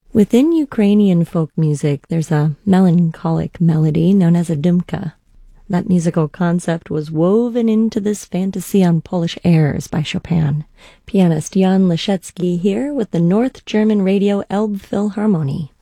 Within Ukrainian folk music, there's a melancholic melody known as a dumka. That musical concept was woven into this fantasy on Polish airs by Chopin. Pianist Jan Leszecki here with the North German Radio Elbphilharmonie.